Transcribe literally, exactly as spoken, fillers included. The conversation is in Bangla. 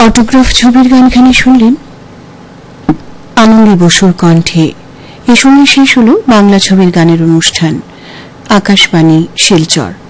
অটোগ্রাফ ছবির গানখানি শুনলেন আনন্দী বসুর কণ্ঠে। এ সময় শেষ হল বাংলা ছবির গানের অনুষ্ঠান। আকাশবাণী শিলচর।